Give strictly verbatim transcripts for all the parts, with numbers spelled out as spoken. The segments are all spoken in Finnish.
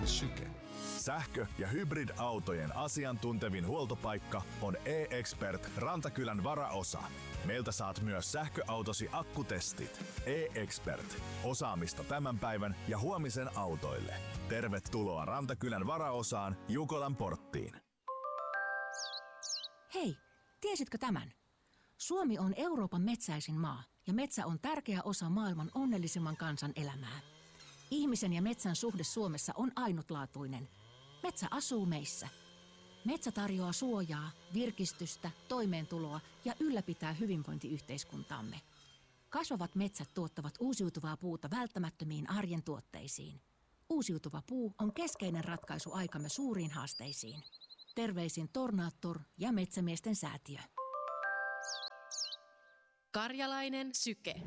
Syke. Sähkö- ja hybridautojen asiantuntevin huoltopaikka on E-Expert Rantakylän varaosa. Meiltä saat myös sähköautosi akkutestit. E-Expert. Osaamista tämän päivän ja huomisen autoille. Tervetuloa Rantakylän varaosaan Jukolan porttiin. Hei, tiesitkö tämän? Suomi on Euroopan metsäisin maa ja metsä on tärkeä osa maailman onnellisimman kansan elämää. Ihmisen ja metsän suhde Suomessa on ainutlaatuinen. Metsä asuu meissä. Metsä tarjoaa suojaa, virkistystä, toimeentuloa ja ylläpitää hyvinvointiyhteiskuntaamme. Kasvavat metsät tuottavat uusiutuvaa puuta välttämättömiin arjen tuotteisiin. Uusiutuva puu on keskeinen ratkaisu aikamme suuriin haasteisiin. Terveisin Tornaattor ja Metsämiesten säätiö. Karjalainen Syke.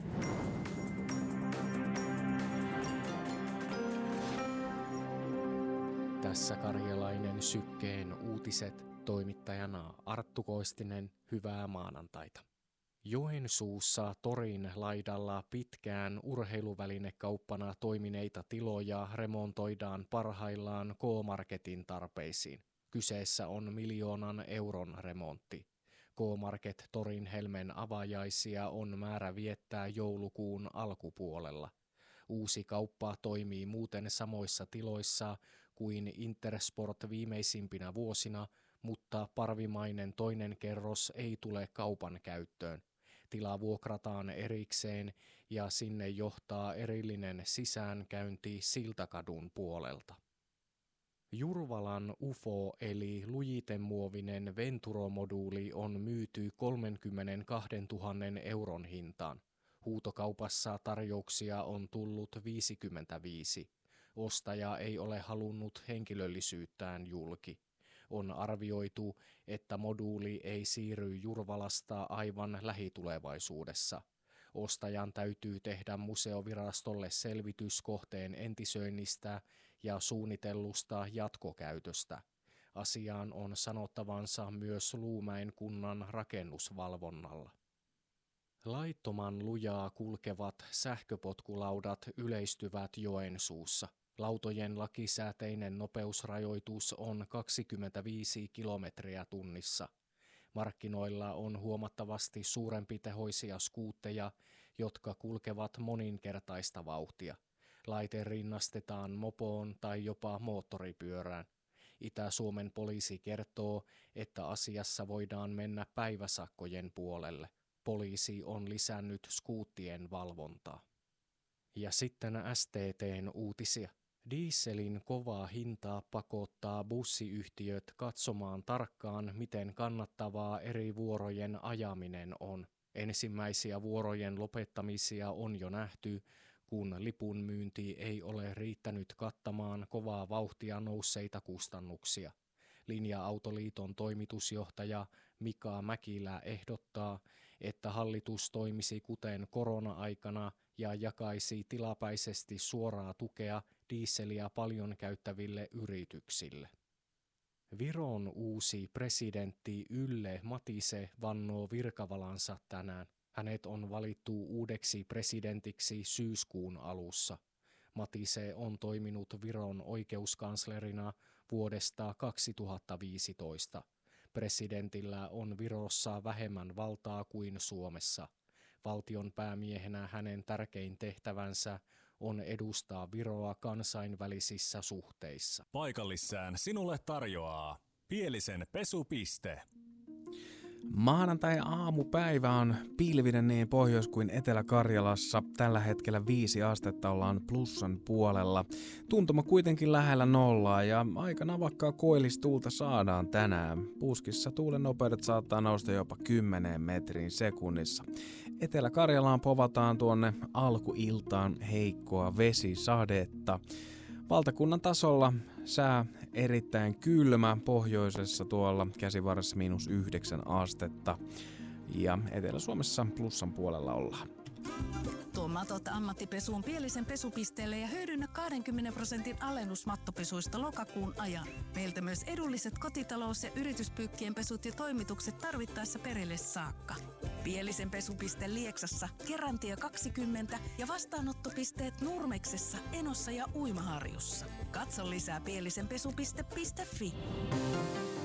Tässä Karjalainen Sykkeen uutiset, toimittajana Arttu Koistinen, hyvää maanantaita. Joensuussa torin laidalla pitkään urheiluvälinekauppana toimineita tiloja remontoidaan parhaillaan K-Marketin tarpeisiin. Kyseessä on miljoonan euron remontti. K-Market torin helmen avajaisia on määrä viettää joulukuun alkupuolella. Uusi kauppa toimii muuten samoissa tiloissa kuin Intersport viimeisimpinä vuosina, mutta parvimainen toinen kerros ei tule kaupan käyttöön. Tila vuokrataan erikseen ja sinne johtaa erillinen sisäänkäynti Siltakadun puolelta. Jurvalan U F O eli lujitemuovinen Venturo-moduuli on myyty kolmekymmentäkaksituhatta euron hintaan. Huutokaupassa tarjouksia on tullut viisikymmentäviisi. Ostaja ei ole halunnut henkilöllisyyttään julki. On arvioitu, että moduuli ei siirry Jurvalasta aivan lähitulevaisuudessa. Ostajan täytyy tehdä museovirastolle selvitys kohteen entisöinnistä ja suunnitellusta jatkokäytöstä. Asiaan on sanottavansa myös Luumäen kunnan rakennusvalvonnalla. Laittoman lujaa kulkevat sähköpotkulaudat yleistyvät Joensuussa. Lautojen lakisääteinen nopeusrajoitus on kaksikymmentäviisi kilometriä tunnissa. Markkinoilla on huomattavasti suurempitehoisia skuutteja, jotka kulkevat moninkertaista vauhtia. Laite rinnastetaan mopoon tai jopa moottoripyörään. Itä-Suomen poliisi kertoo, että asiassa voidaan mennä päiväsakkojen puolelle. Poliisi on lisännyt skuuttien valvontaa. Ja sitten S T T:n uutisia. Dieselin kovaa hintaa pakottaa bussiyhtiöt katsomaan tarkkaan, miten kannattavaa eri vuorojen ajaminen on. Ensimmäisiä vuorojen lopettamisia on jo nähty, kun lipun myynti ei ole riittänyt kattamaan kovaa vauhtia nousseita kustannuksia. Linja-autoliiton toimitusjohtaja Mika Mäkilä ehdottaa, että hallitus toimisi kuten korona-aikana ja jakaisi tilapäisesti suoraa tukea dieseliä paljon käyttäville yrityksille. Viron uusi presidentti Yle Matise vannoo virkavalansa tänään. Hänet on valittu uudeksi presidentiksi syyskuun alussa. Matise on toiminut Viron oikeuskanslerina vuodesta kaksituhattaviisitoista. Presidentillä on Virossa vähemmän valtaa kuin Suomessa. Valtion päämiehenä hänen tärkein tehtävänsä on edustaa Viroa kansainvälisissä suhteissa. Paikallissään sinulle tarjoaa Pielisen pesupiste. Maanantai-aamupäivä on pilvinen niin Pohjois- kuin Etelä-Karjalassa. Tällä hetkellä viisi astetta ollaan plussan puolella. Tuntuma kuitenkin lähellä nollaa ja aika navakkaa koillistuulta saadaan tänään. Puskissa tuulen nopeudet saattaa nousta jopa kymmeneen metriin sekunnissa. Etelä-Karjalaan povataan tuonne alkuiltaan heikkoa vesisadetta. Valtakunnan tasolla sää erittäin kylmä, pohjoisessa tuolla käsivarressa miinus yhdeksän astetta ja Etelä-Suomessa plussan puolella ollaan. matot ammattipesuun Pielisen pesupisteelle ja hyödynnä kaksikymmentä prosentin alennus mattopesuista lokakuun ajan. Meiltä myös edulliset kotitalous- ja yrityspyykkien pesut ja toimitukset tarvittaessa perille saakka. Pielisen pesupiste Lieksassa, Kerantie kaksikymmentä ja vastaanottopisteet Nurmeksessa, Enossa ja Uimaharjussa. Katso lisää pielisenpesupiste piste fi.